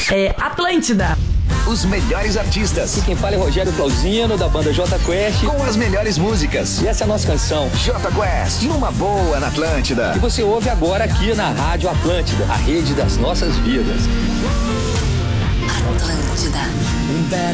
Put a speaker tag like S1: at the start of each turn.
S1: É Atlântida.
S2: Os melhores artistas.
S3: E quem fala é Rogério Flauzino, da banda Jota Quest.
S2: Com as melhores músicas.
S3: E essa é a nossa canção.
S2: Jota Quest, numa boa na Atlântida.
S3: E você ouve agora aqui na Rádio Atlântida, a rede das nossas vidas.
S4: Atlântida.